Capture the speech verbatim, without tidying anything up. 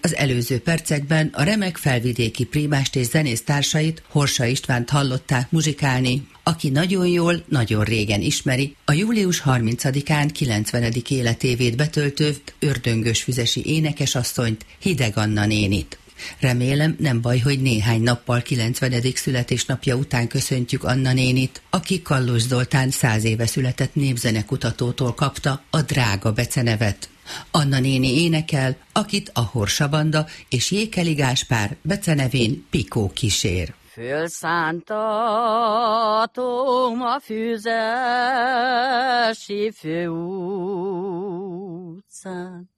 Az előző percekben a remek felvidéki prímást és zenész társait, Horsa Istvánt hallották muzsikálni, aki nagyon jól, nagyon régen ismeri a július harmincadikán kilencvenedik életévét betöltő ördöngös füzesi énekesasszonyt, Hideg Anna nénit. Remélem, nem baj, hogy néhány nappal kilencvenedik születésnapja után köszöntjük Anna nénit, aki Kallos Zoltán száz éve született népzenekutatótól kapta a Drága becenevet. Anna néni énekel, akit a Horsa Banda és Jékeli Gáspár becenevén Pikó kísér. Fölszántatom a füzesi főutcán,